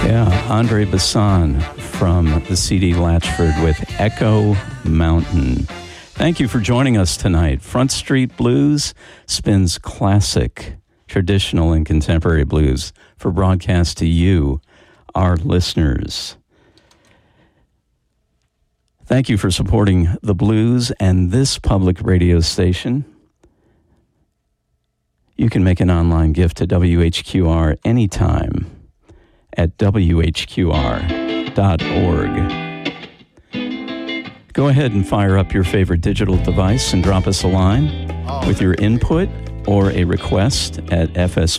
Andre Bassan from the CD Latchford with Echo Mountain. Thank you for joining us tonight. Front Street Blues spins classic, traditional, and contemporary blues for broadcast to you, our listeners. Thank you for supporting the blues and this public radio station. You can make an online gift to WHQR anytime at WHQR.org. Go ahead and fire up your favorite digital device and drop us a line with your input or a request at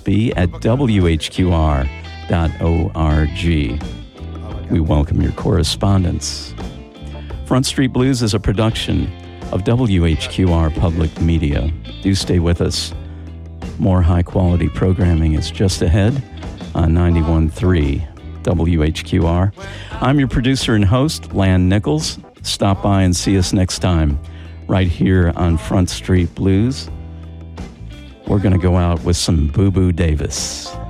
fsb@WHQR.org. We welcome your correspondence. Front Street Blues is a production of WHQR Public Media. Do stay with us. More high-quality programming is just ahead on 91.3 WHQR. I'm your producer and host, Lan Nichols. Stop by and see us next time right here on Front Street Blues. We're going to go out with some Boo Boo Davis.